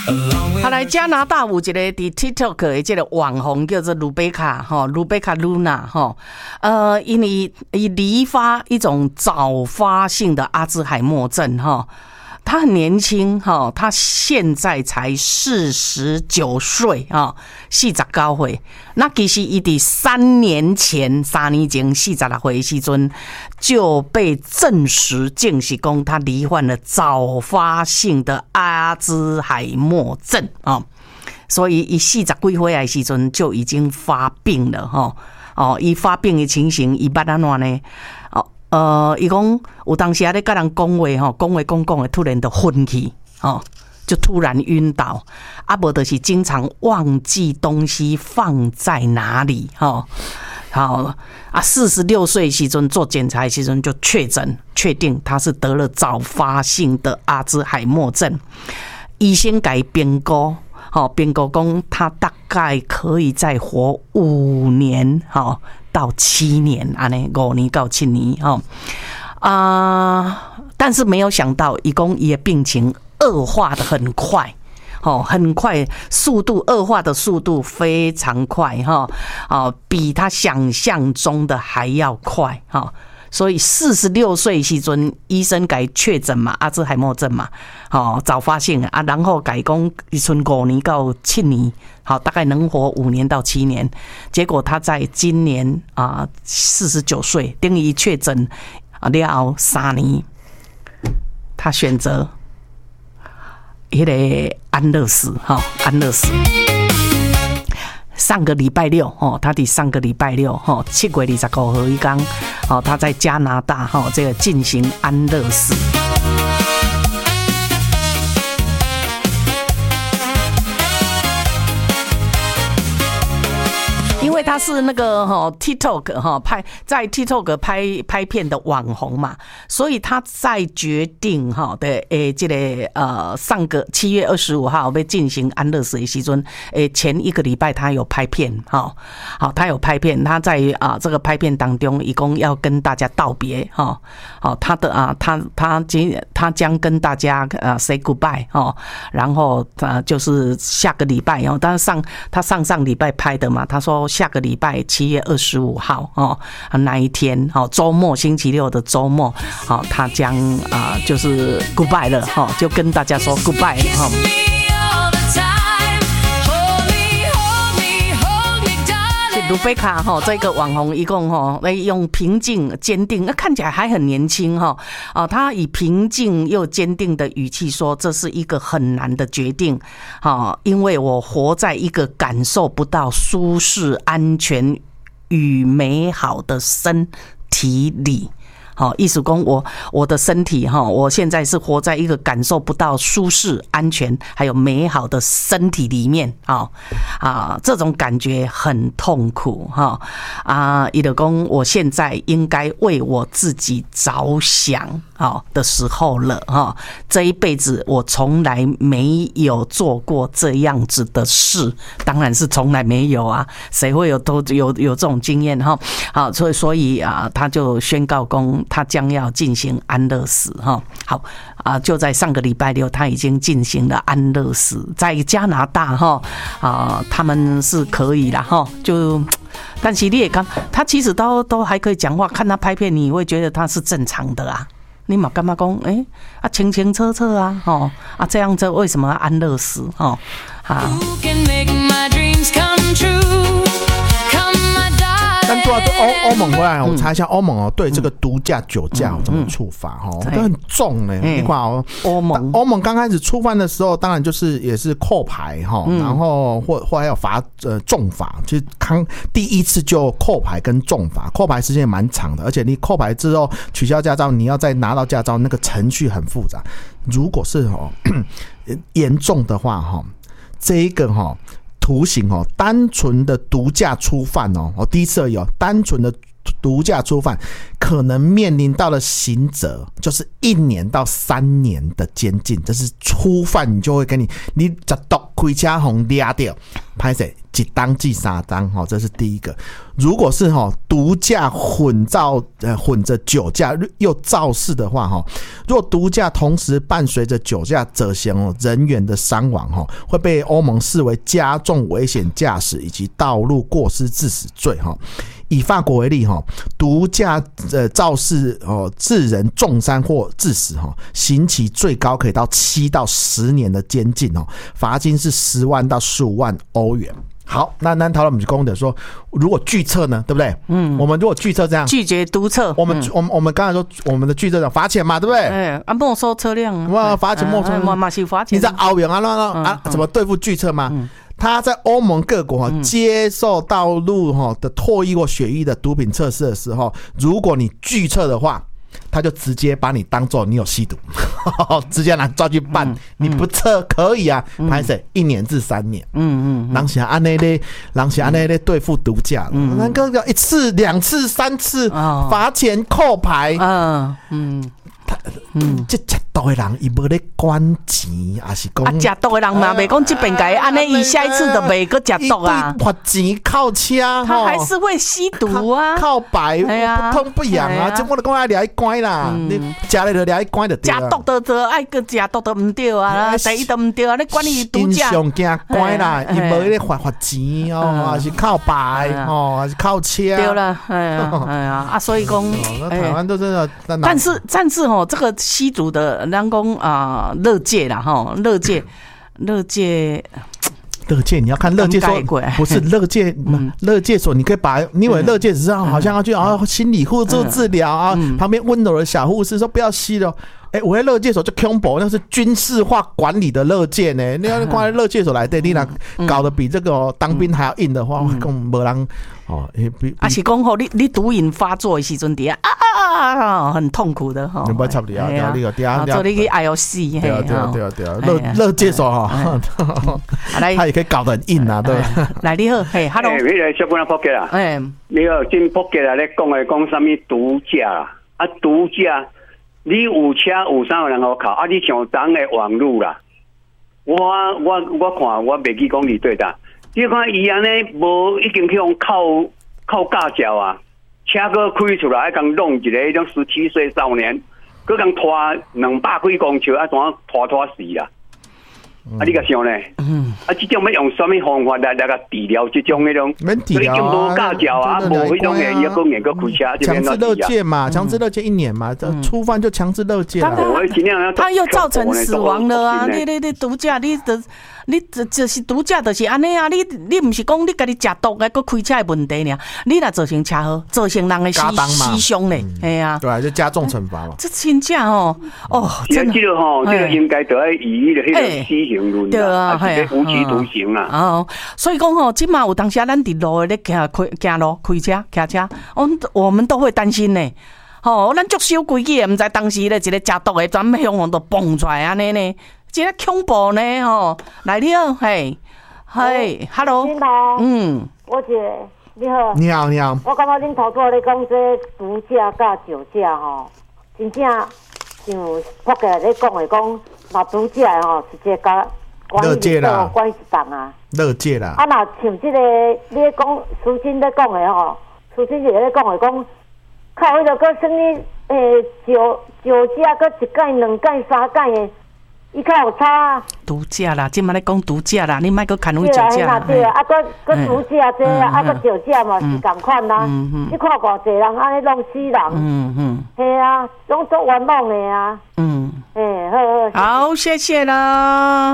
好，来加拿大有一个伫 TikTok 的这个网红叫做卢贝卡哈，卢贝卡 Luna 哈，因为罹发一种早发性的阿兹海默症哈。他很年轻哈，他现在才49岁啊，49岁。那其实伊伫3年前46岁的时阵就被证实讲他罹患了早发性的阿兹海默症啊，所以伊40几岁的时阵就已经发病了哈。哦，伊发病的情形，伊捌安怎呢？伊讲有当时咧跟人讲话吼，讲的突然就昏去，哦，就突然晕倒，无就是经常忘记东西放在哪里，吼，好啊，46岁时阵做检查时阵就确定他是得了早发性的阿兹海默症，医生给评估。评估讲他大概可以再活5年到7年，安尼5年到7年但是没有想到，伊讲伊的病情恶化的很快，很快，恶化的速度非常快比他想象中的还要快所以46岁时阵，医生给确诊嘛，阿兹海默症嘛，早发性啊，然后改讲伊剩5年到7年，大概能活5年到7年。结果他在今年49岁，等于确诊了后3年，他选择那个安乐死，安乐死。上个礼拜六他伫上个礼拜六7月25号一天他在加拿大这个进行安乐死。因为他是那个TikTok 在 TikTok 拍片的网红嘛，所以他在决定这个上个7月25号要进行安乐死的时阵，前一个礼拜他有拍片他有拍片，他在这个拍片当中，一共要跟大家道别他将跟大家say goodbye 然后就是下个礼拜他上礼拜拍的嘛，他说下个礼拜7月25号那一天周末星期六的周末他将就是 goodbye 了就跟大家说 goodbye 卢贝卡这个网红一共用平静坚定，看起来还很年轻他以平静又坚定的语气说，这是一个很难的决定因为我活在一个感受不到舒适、安全与美好的身体里。意思说我的身体我现在是活在一个感受不到舒适、安全还有美好的身体里面这种感觉很痛苦他就说我现在应该为我自己着想的时候了这一辈子我从来没有做过这样子的事，当然是从来没有谁会有这种经验所以他就宣告他将要进行安乐死好就在上个礼拜六他已经进行了安乐死，在加拿大他们是可以啦就但是你也看他其实都还可以讲话，看他拍片你会觉得他是正常的你嘛干嘛讲清清楚楚这样子为什么要安乐死但对欧盟回来，我查一下欧盟对这个毒驾酒驾怎么处罚都很重呢。你看欧盟刚开始触犯的时候，当然就是也是扣牌然后或还有罚重罚，其实第一次就扣牌跟重罚，扣牌时间也蛮长的，而且你扣牌之后取消驾照，你要再拿到驾照，那个程序很复杂。如果是严重的话这一个徒刑单纯的毒驾初犯第一次有单纯的毒驾初犯，可能面临到了刑责就是1年到3年的监禁，这是初犯，你就会给你10刀开车红抓掉，拍摄一档记3档，这是第一个。如果是毒驾混着酒驾又肇事的话，若毒驾同时伴随着酒驾者嫌人员的伤亡，会被欧盟视为加重危险驾驶以及道路过失致死罪。以法国为例，毒驾肇事致人重伤或致死，刑期最高可以到7到10年的监禁，罚金是10万到15万欧元。好，那讨论我们就公的说，如果拒测呢，对不对？我们如果拒测这样， 拒绝督测， 我们刚才说我们的拒测讲罚钱嘛，对不对？ 没收车辆， 哇，罚钱没收， 罚钱。 你知道欧元怎么对付拒测吗？他在欧盟各国接受道路的唾液或血液的毒品测试的时候，如果你拒测的话，他就直接把你当作你有吸毒，直接拿抓去办。你不测可以啊，拍摄1年至3年。人是按那类对付毒驾，那个1次、2次、3次罚钱扣牌。这吃毒的人，伊无咧管钱，还是讲吃毒的人嘛，袂讲这边改安尼，伊下一次就袂个吃毒啊。 罚钱靠车， 他还是会吸毒啊， 靠白不痛不痒啊。这我就讲爱抓一关啦，你吃了就抓一关就对了。 吃毒就爱个吃毒就唔对啊，第一都唔对啊，你管你毒驾。 上惊关啦，伊无咧罚钱还是靠白还是靠车。 对了，所以讲， 台湾都真的。 但是这个吸毒的，人讲乐戒啦，乐戒， 你要看乐戒所，不是乐戒，乐戒所，你可以把你以为乐戒只是好像要去心理互助治疗啊，旁边温柔的小护士说不要吸了。我在乐戒所就恐怖，那是军事化管理的乐戒呢。你要光乐戒所来对，你若搞得比这个当兵还要硬的话，更没人是讲你毒瘾发作的时阵，很痛苦的哈。 你不差不多啊， 做你去 IOC。 对，乐戒所他也可以搞得很硬啊，对。 来你好，Hello。 那个小姑娘扑街啦，你好，真扑街啦！你讲什么毒驾啊？毒驾。你有车有啥有人好考啊？你上当的网路啦，我看我袂记讲你对的。你看伊安尼无已经去用靠驾照啊，车个开出来，刚弄一个迄种17岁少年，佮刚拖200几公尺啊，怎拖死啦？你个想呢？这种要用什么方法来个治疗这种那种？ 所以就无驾照啊，无迄种嘅，也讲个开车。 强制勒戒嘛，强制勒戒1年嘛，初犯就强制勒戒了。 他又造成死亡了啊！你毒驾，你就是毒驾，就是安尼啊！你不是讲你家己食毒个，佮开车的问题尔？你若造成车祸，造成人的死伤嘞， 对，就加重惩罚嘛。 这真正真的这个应该就要以迄个死刑论啦，还是无期徒刑啦。 所以讲即马有当时咱伫路咧行路开车骑车，我们都会担心呢。咱足守规矩，唔知当时咧一个食毒的专门向都蹦出来安尼呢。这个恐怖呢，来你好，Hello， 我姐你好， 你好， 我感觉恁头拄咧讲这毒驾甲酒驾真正像福建咧讲的讲，若毒驾是一个乐戒啦， 关一档啊， 乐戒啦。 若像这个你咧讲，苏金咧讲的苏金姐咧讲的讲，靠迄个个什么酒驾个1届、2届、3届的。伊较有差毒驾啦，即摆咧讲毒驾啦，你莫搁牵为酒驾。 对啊，搁毒驾这搁酒驾嘛是同款啦。你看偌济人安尼弄死人，系啊，拢做冤枉的啊。 好，谢谢啦。